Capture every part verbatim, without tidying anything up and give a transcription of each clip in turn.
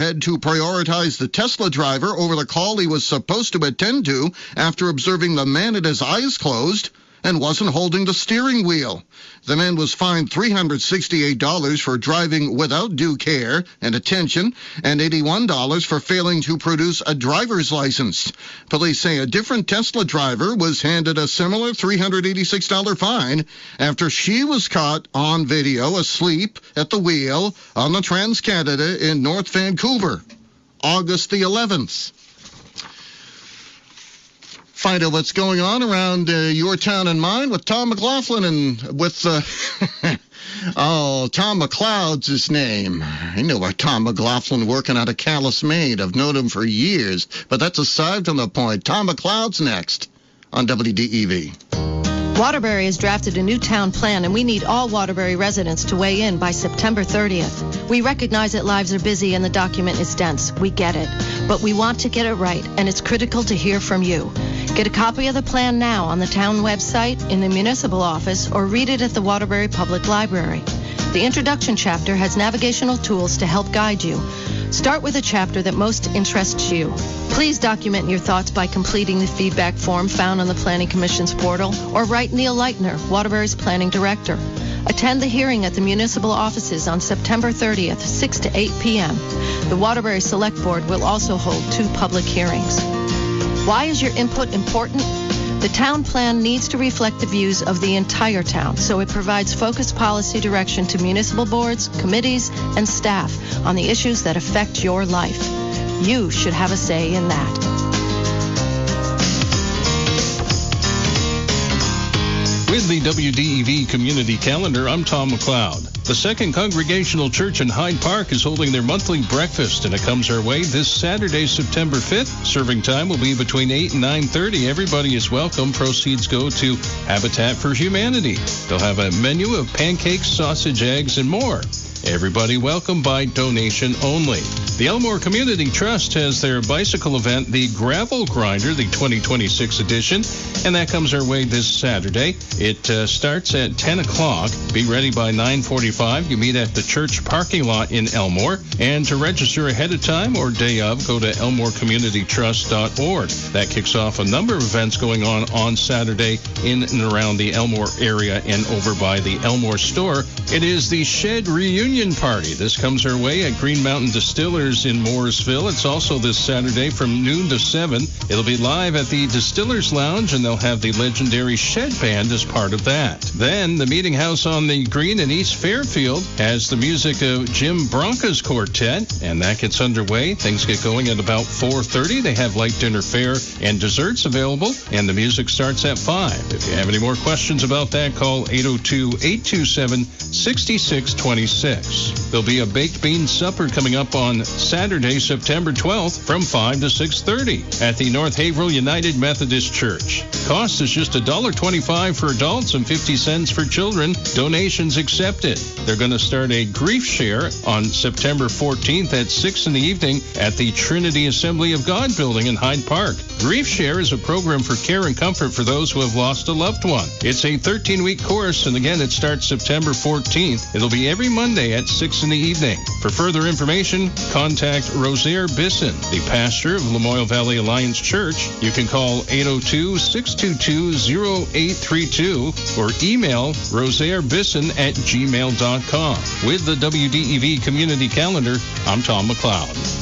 had to prioritize the Tesla driver over the call he was supposed to attend to after observing the man had his eyes closed and wasn't holding the steering wheel. The man was fined three hundred sixty-eight dollars for driving without due care and attention and eighty-one dollars for failing to produce a driver's license. Police say a different Tesla driver was handed a similar three hundred eighty-six dollars fine after she was caught on video asleep at the wheel on the Trans-Canada in North Vancouver, August the eleventh. Find out what's going on around uh, your town and mine with Tom McLaughlin and with, uh, oh, Tom McLeod's his name. I know a Tom McLaughlin working out of Calais, Maine. I've known him for years, but that's aside from the point. Tom McLeod's next on W D E V. Waterbury has drafted a new town plan, and we need all Waterbury residents to weigh in by September thirtieth. We recognize that lives are busy and the document is dense. We get it. But we want to get it right, and it's critical to hear from you. Get a copy of the plan now on the town website, in the municipal office, or read it at the Waterbury Public Library. The introduction chapter has navigational tools to help guide you. Start with a chapter that most interests you. Please document your thoughts by completing the feedback form found on the Planning Commission's portal, or write Neil Leitner, Waterbury's Planning Director. Attend the hearing at the municipal offices on September thirtieth, six to eight p.m. The Waterbury Select Board will also hold two public hearings. Why is your input important? The town plan needs to reflect the views of the entire town, so it provides focused policy direction to municipal boards, committees, and staff on the issues that affect your life. You should have a say in that. With the W D E V Community Calendar, I'm Tom McLeod. The Second Congregational Church in Hyde Park is holding their monthly breakfast, and it comes our way this Saturday, September fifth. Serving time will be between eight and nine thirty. Everybody is welcome. Proceeds go to Habitat for Humanity. They'll have a menu of pancakes, sausage, eggs, and more. Everybody welcome by donation only. The Elmore Community Trust has their bicycle event, the Gravel Grinder, the twenty twenty-six edition, and that comes our way this Saturday. It uh, starts at ten o'clock. Be ready by nine forty-five. You meet at the church parking lot in Elmore. And to register ahead of time or day of, go to elmore community trust dot org. That kicks off a number of events going on on Saturday in and around the Elmore area and over by the Elmore store. It is the Shed Reunion Party. This comes our way at Green Mountain Distillers in Mooresville. It's also this Saturday from noon to seven. It'll be live at the Distillers Lounge, and they'll have the legendary Shed Band as part of that. Then the Meeting House on the Green in East Fairfield has the music of Jim Bronca's Quartet, and that gets underway. Things get going at about four thirty. They have light dinner fare and desserts available, and the music starts at five. If you have any more questions about that, call eight oh two, eight two seven, six six two six. There'll be a baked bean supper coming up on Saturday, September twelfth from five to six thirty at the North Haverhill United Methodist Church. Cost is just one dollar twenty-five for adults and fifty cents for children. Donations accepted. They're going to start a grief share on September fourteenth at six in the evening at the Trinity Assembly of God building in Hyde Park. Grief Share is a program for care and comfort for those who have lost a loved one. It's a thirteen-week course, and again, it starts September fourteenth. It'll be every Monday at six in the evening. For further information, contact Rosaire Bisson, the pastor of Lamoille Valley Alliance Church. You can call eight oh two, six two two, oh eight three two or email rosairebisson at gmail dot com. With the W D E V Community Calendar, I'm Tom McLeod.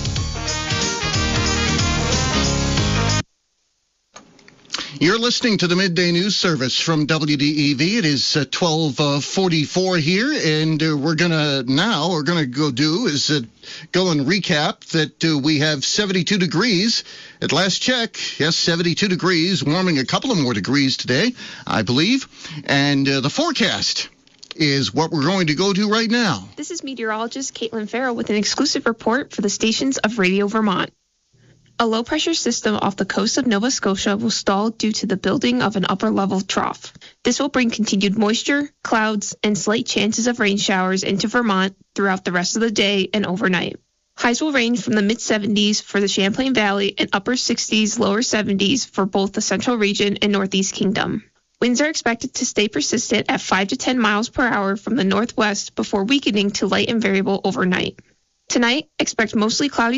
You're listening to the Midday News Service from W D E V. It is uh, twelve forty-four here, and uh, we're going to now, we're going to go do is uh, go and recap that uh, we have seventy-two degrees. At last check, yes, seventy-two degrees, warming a couple of more degrees today, I believe. And uh, the forecast is what we're going to go to right now. This is meteorologist Caitlin Farrell with an exclusive report for the stations of Radio Vermont. A low-pressure system off the coast of Nova Scotia will stall due to the building of an upper-level trough. This will bring continued moisture, clouds, and slight chances of rain showers into Vermont throughout the rest of the day and overnight. Highs will range from the mid-seventies for the Champlain Valley and upper sixties, lower seventies for both the Central Region and Northeast Kingdom. Winds are expected to stay persistent at five to ten miles per hour from the northwest before weakening to light and variable overnight. Tonight, expect mostly cloudy